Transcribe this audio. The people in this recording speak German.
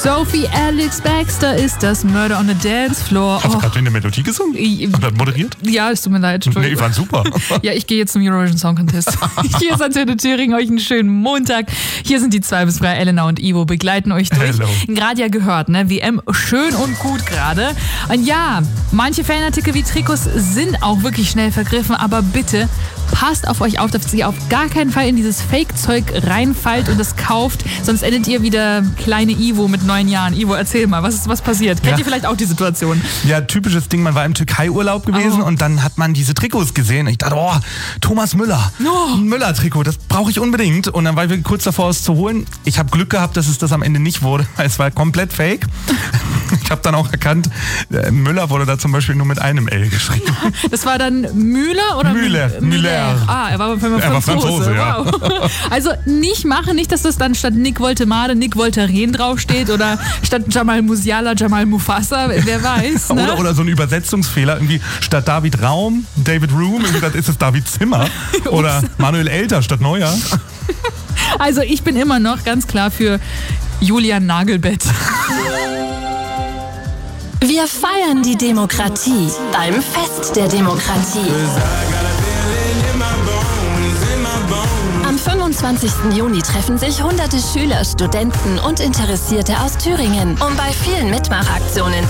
Sophie Alex Baxter ist das Murder on the Dance Floor. Hast du gerade eine Melodie gesungen? Oder moderiert? Ja, es tut mir leid. Nee, die waren super. Ja, ich gehe jetzt zum Eurovision Song Contest. Hier ist Antenne Thüringen, euch einen schönen Montag. Hier sind die zwei bis drei, Elena und Ivo, begleiten euch durch. Hello. Gerade ja gehört, ne? WM schön und gut gerade. Und ja, manche Fanartikel wie Trikots sind auch wirklich schnell vergriffen, aber bitte passt auf euch auf, dass ihr auf gar keinen Fall in dieses Fake-Zeug reinfallt und es kauft, sonst endet ihr wieder kleine Ivo mit 9 Jahren. Ivo, erzähl mal, was passiert? Kennt ihr vielleicht auch die Situation? Ja, typisches Ding, man war im Türkei-Urlaub gewesen und dann hat man diese Trikots gesehen. Ich dachte, Thomas Müller, ein Müller-Trikot, das brauche ich unbedingt. Und dann war wir kurz davor, es zu holen. Ich habe Glück gehabt, dass es das am Ende nicht wurde, weil es war komplett fake. Ich habe dann auch erkannt, Müller wurde da zum Beispiel nur mit einem L geschrieben. Das war dann Müller oder Müller. Ah, er war Franzose. Ja. Wow. Also nicht machen, nicht, dass das dann statt Nick Woltemade Nick Voltaren draufsteht oder statt Jamal Musiala Jamal Mufasa, wer weiß. Ne? Oder so ein Übersetzungsfehler, irgendwie statt David Raum, David Room, irgendwie ist es David Zimmer oder Manuel Elter statt Neuer. Also ich bin immer noch ganz klar für Julian Nagelbett. Wir feiern die Demokratie beim Fest der Demokratie. Am 25. Juni treffen sich hunderte Schüler, Studenten und Interessierte aus Thüringen, um bei vielen Mitmachaktionen